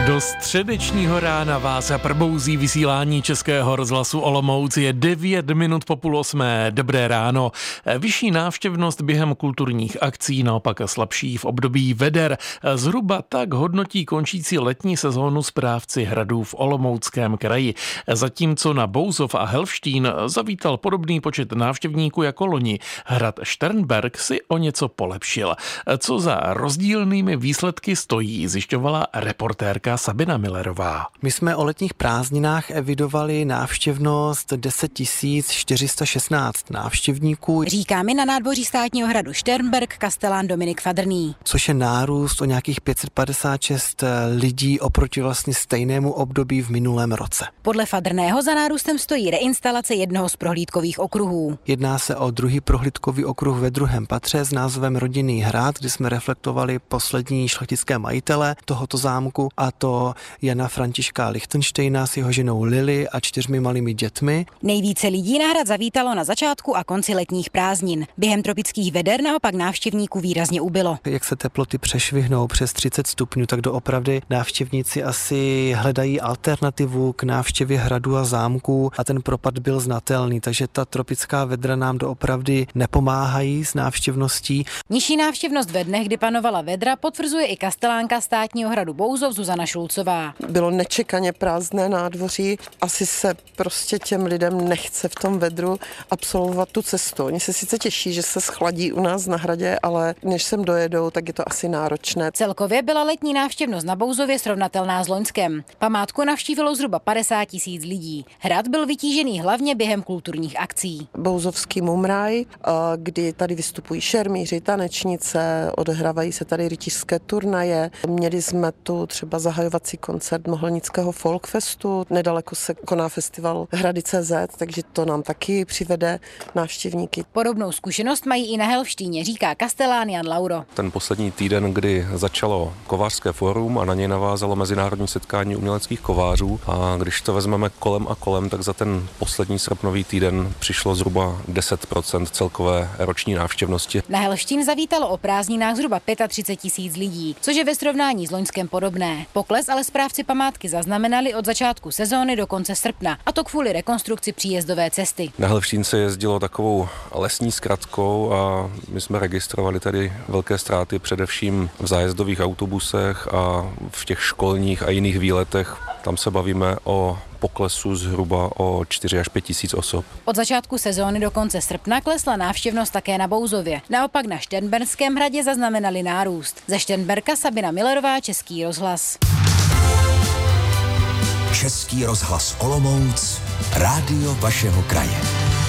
Do středečního rána vás probouzí vysílání Českého rozhlasu Olomouc. Je 9 minut po 7:30. Dobré ráno. Vyšší návštěvnost během kulturních akcí, naopak slabší v období veder. Zhruba tak hodnotí končící letní sezónu správci hradů v Olomouckém kraji. Zatímco na Bouzov a Helštín zavítal podobný počet návštěvníků jako loni, hrad Šternberk si o něco polepšil. Co za rozdílnými výsledky stojí, zjišťovala reportérka Sabina Millerová. My jsme o letních prázdninách evidovali návštěvnost 10 416 návštěvníků. Říká mi na nádvoří státního hradu Šternberk kastelán Dominik Fadrný. Což je nárůst o nějakých 556 lidí oproti vlastně stejnému období v minulém roce. Podle Fadrného za nárůstem stojí reinstalace jednoho z prohlídkových okruhů. Jedná se o druhý prohlídkový okruh ve druhém patře s názvem Rodinný hrad, kdy jsme reflektovali poslední šlechtické majitele tohoto zámku, a to Jana Františka Lichtenštejna s jeho ženou Lily a 4 malými dětmi. Nejvíce lidí na hrad zavítalo na začátku a konci letních prázdnin. Během tropických veder naopak návštěvníků výrazně ubylo. Jak se teploty přešvihnou přes 30 stupňů, tak doopravdy návštěvníci asi hledají alternativu k návštěvě hradu a zámků a ten propad byl znatelný, takže ta tropická vedra nám doopravdy nepomáhají s návštěvností. Nižší návštěvnost ve dnech, kdy panovala vedra, potvrzuje i kastelánka státního hradu Bouzov Zuzana Šulcová. Bylo nečekaně prázdné nádvoří, asi se prostě těm lidem nechce v tom vedru absolvovat tu cestu. Oni se sice těší, že se schladí u nás na hradě, ale než sem dojedou, tak je to asi náročné. Celkově byla letní návštěvnost na Bouzově srovnatelná s loňskem. Památku navštívilo zhruba 50 000 lidí. Hrad byl vytížený hlavně během kulturních akcí. Bouzovský mumraj, kdy tady vystupují šermíři, tanečnice, odehrávají se tady rytířské turnaje. Měli jsme tu třeba zahajovací koncert Mohelnického folkfestu, nedaleko se koná festival Hrady.cz, takže to nám taky přivede návštěvníky. Podobnou zkušenost mají i na Helštíně, říká kastelán Jan Lauro. Ten poslední týden, kdy začalo kovářské fórum a na něj navázalo mezinárodní setkání uměleckých kovářů, a když to vezmeme kolem a kolem, tak za ten poslední srpnový týden přišlo zhruba 10% celkové roční návštěvnosti. Na Helštín zavítalo o prázdninách zhruba 35 000 lidí, což je ve srovnání s loňskem podobné. Pokles ale správci památky zaznamenali od začátku sezóny do konce srpna, a to kvůli rekonstrukci příjezdové cesty. Na Helštín se jezdilo takovou lesní zkratkou a my jsme registrovali tady velké ztráty především v zájezdových autobusech a v těch školních a jiných výletech. Tam se bavíme o poklesu zhruba o 4 až 5 tisíc osob. Od začátku sezóny do konce srpna klesla návštěvnost také na Bouzově. Naopak na Šternberském hradě zaznamenali nárůst. Ze Šternberka Sabina Millerová, Český rozhlas. Český rozhlas Olomouc, rádio vašeho kraje.